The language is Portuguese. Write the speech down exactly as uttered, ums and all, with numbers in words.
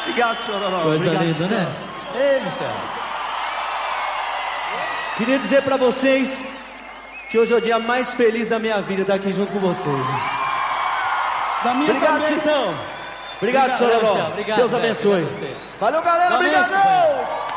Obrigado, Chororó. Coisa Obrigado, linda, Titã. né? Ei, Michel. Queria dizer pra vocês que hoje é o dia mais feliz da minha vida estar aqui junto com vocês. Da minha Obrigado, também. Titão. Obrigado, Obrigado, Chororó. Michel. Obrigado, Deus Zé. abençoe. Obrigado a você. Valeu, galera. Realmente, Obrigado. companheiro.